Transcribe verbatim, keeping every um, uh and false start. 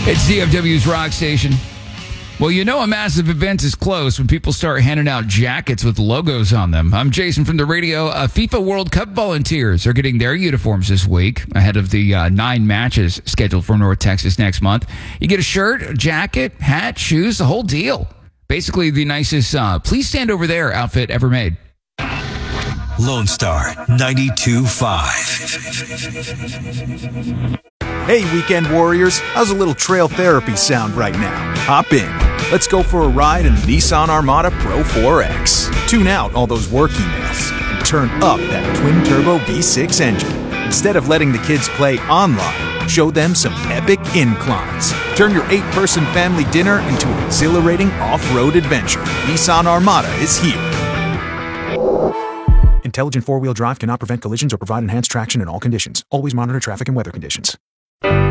It's D F W's Rock Station. Well, you know a massive event is close when people start handing out jackets with logos on them. I'm Jason from the radio. Uh, FIFA World Cup volunteers are getting their uniforms this week ahead of the uh, nine matches scheduled for North Texas next month. You get a shirt, a jacket, hat, shoes, the whole deal. Basically the nicest uh, please stand over there outfit ever made. Lone Star ninety-two point five. Hey, weekend warriors, how's a little trail therapy sound right now? Hop in. Let's go for a ride in the Nissan Armada Pro four X. Tune out all those work emails and turn up that twin-turbo V six engine. Instead of letting the kids play online, show them some epic inclines. Turn your eight-person family dinner into an exhilarating off-road adventure. Nissan Armada is here. Intelligent four-wheel drive cannot prevent collisions or provide enhanced traction in all conditions. Always monitor traffic and weather conditions.